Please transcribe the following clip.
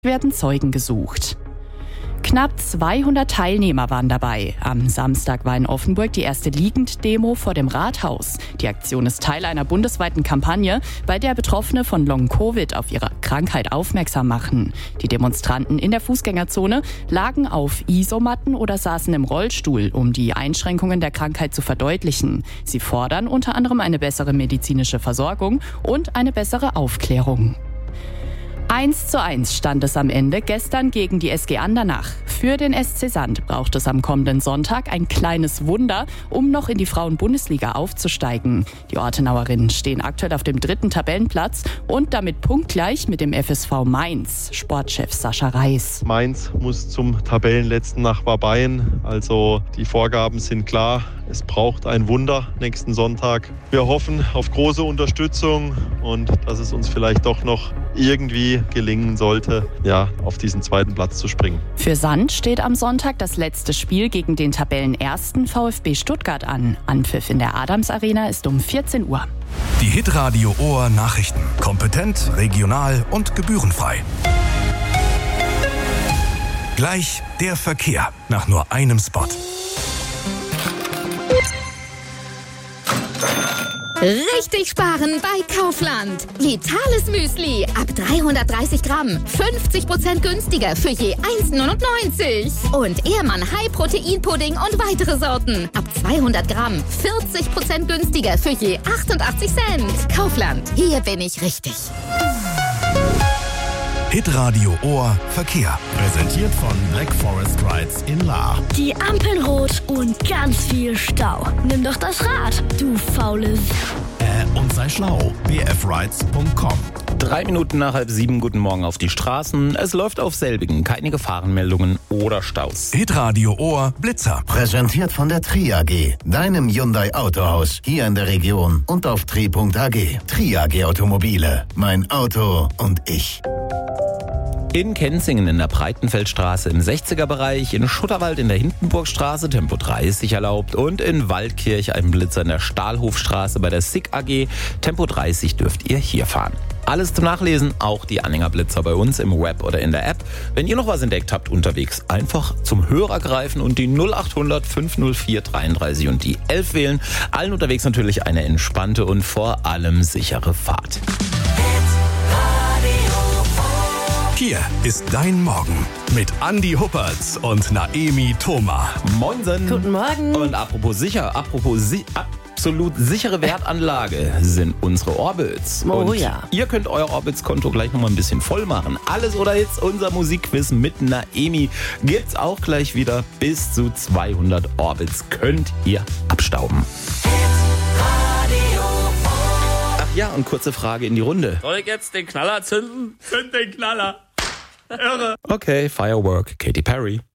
werden Zeugen gesucht. Knapp 200 Teilnehmer waren dabei. Am Samstag war in Offenburg die erste Liegenddemo vor dem Rathaus. Die Aktion ist Teil einer bundesweiten Kampagne, bei der Betroffene von Long-Covid auf ihre Krankheit aufmerksam machen. Die Demonstranten in der Fußgängerzone lagen auf Isomatten oder saßen im Rollstuhl, um die Einschränkungen der Krankheit zu verdeutlichen. Sie fordern unter anderem eine bessere medizinische Versorgung und eine bessere Aufklärung. 1:1 stand es am Ende gestern gegen die SG Andernach. Für den SC Sand braucht es am kommenden Sonntag ein kleines Wunder, um noch in die Frauen-Bundesliga aufzusteigen. Die Ortenauerinnen stehen aktuell auf dem 3. Tabellenplatz und damit punktgleich mit dem FSV Mainz. Sportchef Sascha Reis. Mainz muss zum Tabellenletzten nach Wabayen. Also die Vorgaben sind klar. Es braucht ein Wunder nächsten Sonntag. Wir hoffen auf große Unterstützung und dass es uns vielleicht doch noch irgendwie gelingen sollte, auf diesen 2. Platz zu springen. Für Sand steht am Sonntag das letzte Spiel gegen den Tabellenersten VfB Stuttgart an. Anpfiff in der Adams Arena ist um 14 Uhr. Die Hitradio Ohr Nachrichten. Kompetent, regional und gebührenfrei. Gleich der Verkehr nach nur einem Spot. Richtig sparen bei Kaufland. Vitales Müsli ab 330 Gramm. 50% günstiger für je 1,99. Und Ehrmann High Protein Pudding und weitere Sorten ab 200 Gramm. 40% günstiger für je 88 Cent. Kaufland, hier bin ich richtig. Hitradio Ohr Verkehr. Präsentiert von Black Forest Rides in Lahr. Die Ampeln rot und ganz viel Stau. Nimm doch das Rad, du faule Und sei schlau. bfrides.com. 3 Minuten nach 6:30, guten Morgen auf die Straßen. Es läuft auf selbigen, keine Gefahrenmeldungen oder Staus. Hitradio Ohr Blitzer. Präsentiert von der Tri AG, deinem Hyundai Autohaus, hier in der Region und auf tri.ag. Tri AG Automobile, mein Auto und ich. In Kenzingen in der Breitenfeldstraße im 60er-Bereich, in Schutterwald in der Hindenburgstraße Tempo 30 erlaubt und in Waldkirch ein Blitzer in der Stahlhofstraße bei der SICK AG. Tempo 30 dürft ihr hier fahren. Alles zum Nachlesen, auch die Anhängerblitzer bei uns im Web oder in der App. Wenn ihr noch was entdeckt habt unterwegs, einfach zum Hörer greifen und die 0800 504 33 und die 11 wählen. Allen unterwegs natürlich eine entspannte und vor allem sichere Fahrt. Hier ist dein Morgen mit Andi Huppertz und Naemi Thoma. Moinsen. Guten Morgen. Und apropos absolut sichere Wertanlage sind unsere Orbits. Oh und ja. Ihr könnt euer Orbits-Konto gleich nochmal ein bisschen voll machen. Alles oder jetzt unser Musikquiz mit Naemi gibt's auch gleich wieder. Bis zu 200 Orbits könnt ihr abstauben. Ach ja, und kurze Frage in die Runde. Soll ich jetzt den Knaller zünden? Zünd den Knaller. Irre. Okay, Firework, Katy Perry.